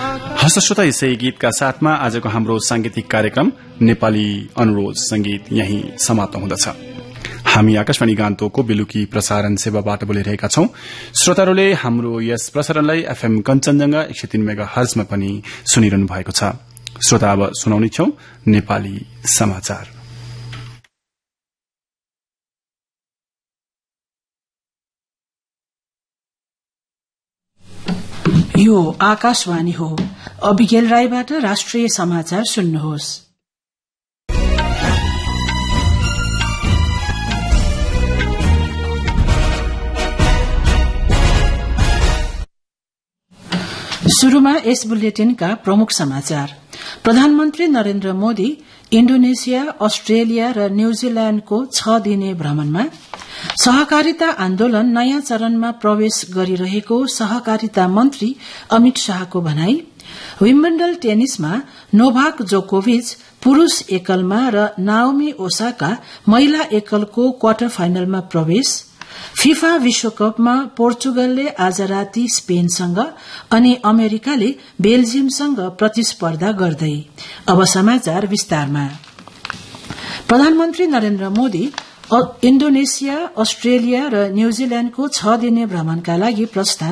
हस्त श्रोता, यसै गीतका साथमा आजको हाम्रो सांगीतिक कार्यक्रम नेपाली अनुरोध संगीत यही समाप्त हुँदछ। हामी आकाशवाणी गान्तोकको बेलुकी प्रसारण सेवाबाट बोलिरहेका छौं। श्रोताहरूले हाम्रो यस प्रसारणलाई एफएम कञ्चनजंघा 103 मेगाहर्जमा पनि सुनिरहनु भएको छ। श्रोता, अब सुनाउने छौं नेपाली समाचार। यो आकाशवाणी हो। अभिगेल राईबाट राष्ट्रिय समाचार सुन्नुहोस्। शुरूमा यस बुलेटिनका प्रमुख समाचार। प्रधानमन्त्री नरेन्द्र मोदी इण्डोनेशिया, अस्ट्रेलिया र न्यूजील्याण्डको 6 दिने भ्रमणमा। सहकारिता आन्दोलन नयाँ चरणमा प्रवेश गरिरहेको सहकारिता मन्त्री अमित शाहको भनाई। विम्बल्डन टेनिसमा नोभाक जोकोभिच पुरूष एकलमा र नाओमी ओसाका महिला एकलको क्वार्टर फाइनलमा प्रवेश। फिफा विश्वकपमा पोर्चुगलले आज राति स्पेनसँग अनि अमेरिकाले बेल्जियमसँग प्रतिस्पर्धा गर्दै। अब समाचार विस्तारमा। प्रधानमन्त्री नरेन्द्र मोदी इण्डोनेशिया, अस्ट्रेलिया र न्यूजील्याण्डको 6 दिने भ्रमणका लागि प्रस्थान